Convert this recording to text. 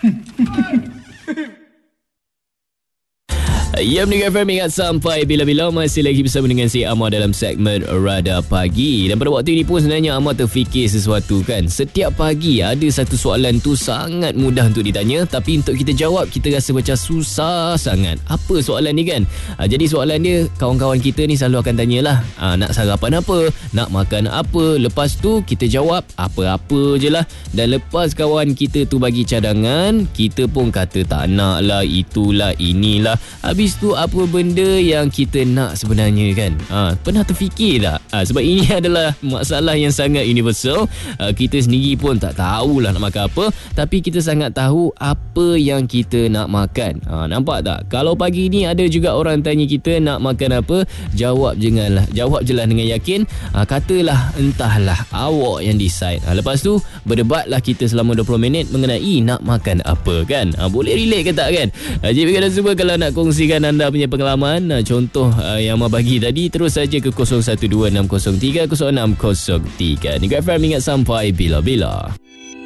Ya, Mendengar FM ingat sampai bila-bila. Masih lagi bersama dengan si Amar dalam segmen Radar Pagi. Dan pada waktu ini pun sebenarnya Amar terfikir sesuatu kan. Setiap pagi ada satu soalan tu sangat mudah untuk ditanya, tapi untuk kita jawab kita rasa macam susah sangat. Apa soalan ni kan? Jadi soalan dia, kawan-kawan kita ni selalu akan tanyalah, nak sarapan apa, nak makan apa. Lepas tu kita jawab apa-apa je lah. Dan lepas kawan kita tu bagi cadangan, kita pun kata tak nak lah, itulah, inilah. Habis tu apa benda yang kita nak sebenarnya kan? Pernah terfikir tak? Sebab ini adalah masalah yang sangat universal. Kita sendiri pun tak tahulah nak makan apa, tapi kita sangat tahu apa yang kita nak makan. Nampak tak? Kalau pagi ni ada juga orang tanya kita nak makan apa, jawab je lah dengan yakin. Katalah entahlah, awak yang decide. Lepas tu berdebatlah kita selama 20 minit mengenai nak makan apa kan? Boleh relate ke tak kan? Jadi kita semua kalau nak kongsikan anda punya pengalaman, contoh yang Amar bagi tadi, terus saja ke 0126030603. Ni FM ingat sampai bila-bila.